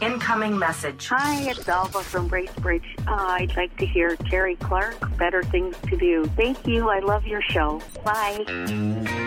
Incoming message. Hi, it's Alva from Bracebridge. I'd like to hear Terry Clark, Better Things to Do. Thank you. I love your show. Bye.